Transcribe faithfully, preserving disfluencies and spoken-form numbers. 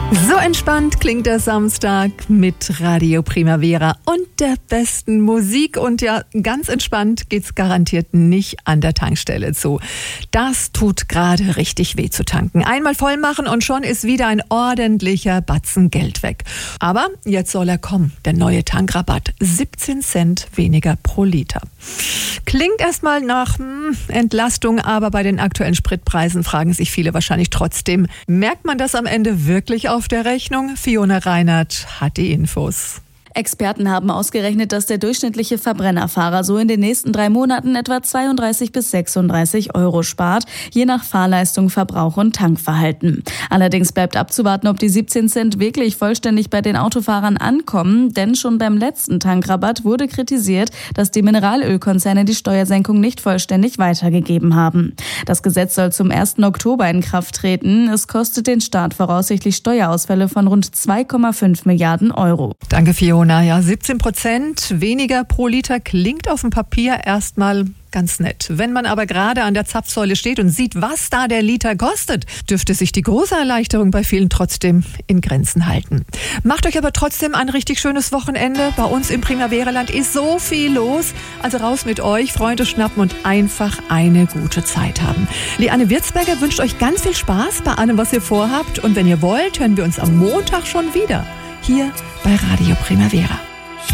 So entspannt klingt der Samstag mit Radio Primavera und der besten Musik. Und ja, ganz entspannt geht's garantiert nicht an der Tankstelle zu. Das tut gerade richtig weh zu tanken. Einmal voll machen und schon ist wieder ein ordentlicher Batzen Geld weg. Aber jetzt soll er kommen, der neue Tankrabatt. siebzehn Cent weniger pro Liter. Klingt erstmal nach hm, Entlastung, aber bei den aktuellen Spritpreisen fragen sich viele wahrscheinlich trotzdem, merkt man das am Ende wirklich auf der Rechnung? Fiona Reinhardt hat die Infos. Experten haben ausgerechnet, dass der durchschnittliche Verbrennerfahrer so in den nächsten drei Monaten etwa zweiunddreißig bis sechsunddreißig Euro spart, je nach Fahrleistung, Verbrauch und Tankverhalten. Allerdings bleibt abzuwarten, ob die siebzehn Cent wirklich vollständig bei den Autofahrern ankommen, denn schon beim letzten Tankrabatt wurde kritisiert, dass die Mineralölkonzerne die Steuersenkung nicht vollständig weitergegeben haben. Das Gesetz soll zum ersten Oktober in Kraft treten. Es kostet den Staat voraussichtlich Steuerausfälle von rund zwei Komma fünf Milliarden Euro. Danke, Fiona. Ja, siebzehn Prozent weniger pro Liter klingt auf dem Papier erstmal ganz nett. Wenn man aber gerade an der Zapfsäule steht und sieht, was da der Liter kostet, dürfte sich die große Erleichterung bei vielen trotzdem in Grenzen halten. Macht euch aber trotzdem ein richtig schönes Wochenende. Bei uns im Primavera-Land ist so viel los. Also raus mit euch, Freunde schnappen und einfach eine gute Zeit haben. Liane Wirzberger wünscht euch ganz viel Spaß bei allem, was ihr vorhabt. Und wenn ihr wollt, hören wir uns am Montag schon wieder. Hier bei Radio Primavera.